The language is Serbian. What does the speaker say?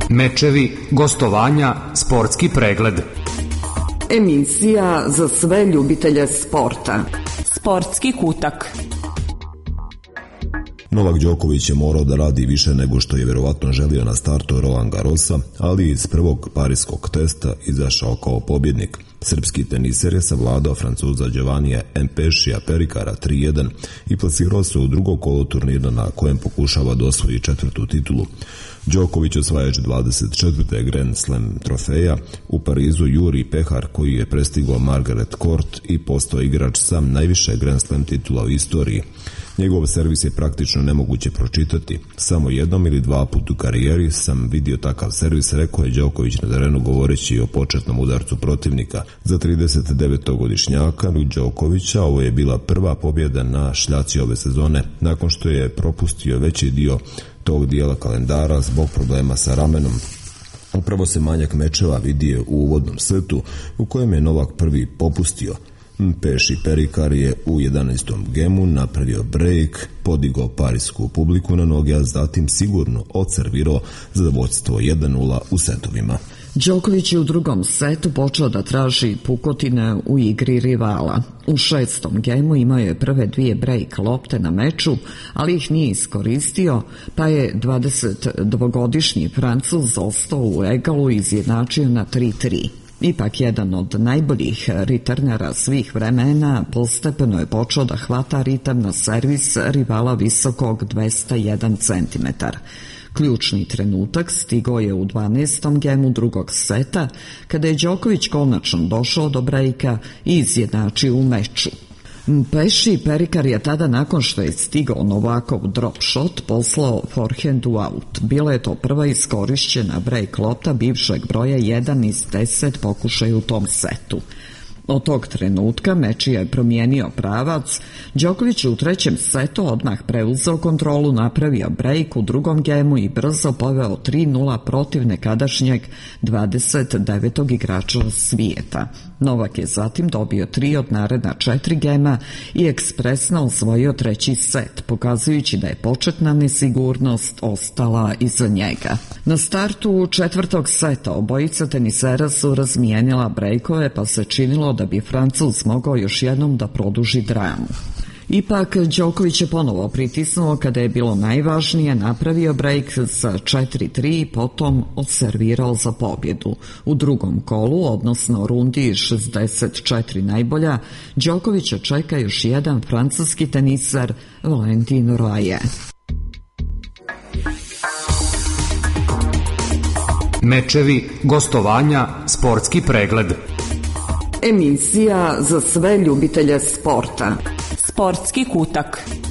Mečevi, gostovanja, sportski pregled. Emisija za sve ljubitelje sporta. Sportski kutak. Novak Đoković je morao da radi više nego što je vjerovatno želio na startu Roland Garrosa, ali iz prvog pariskog testa izašao kao pobjednik. Srpski teniser je savladao Francuza Giovannija Mpešija Perikara 3-1 i plasirao se u drugo kolo turnira na kojem pokušava da osvoji četvrtu titulu. Đoković osvajač 24. Grand Slam trofeja, u Parizu juri pehar koji je prestigao Margaret Court i postao igrač sam najviše Grand Slam titula u istoriji. Njegov servis je praktično nemoguće pročitati. Samo jednom ili dva put u karijeri sam vidio takav servis, rekao je Đoković na terenu govoreći o početnom udarcu protivnika. Za 39-godišnjaka Đokovića ovo je bila prva pobjeda na šljaci ove sezone, nakon što je propustio veći dio tog dijela kalendara zbog problema sa ramenom. Upravo se manjak mečeva vidio u uvodnom setu u kojem je Novak prvi popustio. Mpeši Perikar je u 11. gemu napravio break, podigao parisku publiku na noge, a zatim sigurno odservirao za vodstvo 1-0 u setovima. Đoković je u drugom setu počeo da traži pukotine u igri rivala. U 6. gemu imao je prve dvije break lopte na meču, ali ih nije iskoristio, pa je 22-godišnji Francuz ostao u egalu i izjednačio na 3-3. Ipak jedan od najboljih riternera svih vremena postepeno je počeo da hvata ritam na servis rivala visokog 201 cm. Ključni trenutak stigao je u 12. gemu drugog seta, kada je Đoković konačno došao do brejka i izjednačio u meču. Mpeši Perikar je tada, nakon što je stigao Novakov drop shot, poslao forehand u out. Bila je to prva iskorišćena break lopta bivšeg broja 1 iz 10 pokušaja u tom setu. Od tog trenutka mečija je promijenio pravac. Đoković je u trećem setu odmah preuzeo kontrolu, napravio break u drugom gemu i brzo poveo 3-0 protiv nekadašnjeg 29. igrača svijeta. Novak je zatim dobio 3 od naredna 4 gema i ekspresno osvojio treći set, pokazujući da je početna nesigurnost ostala iza njega. Na startu četvrtog seta obojica tenisera su razmijenila brejkove, pa se činilo da bi Francuz mogao još jednom da produži dramu. Ipak, Đoković je ponovo pritisnuo kada je bilo najvažnije, napravio brejk sa 4-3 i potom odservirao za pobjedu. U drugom kolu, odnosno rundi 64 najbolja, Đokovića čeka još jedan francuski teniser, Valentin Royer. Mečevi, gostovanja, sportski pregled. Emisija za sve ljubitelje sporta. Sportski kutak.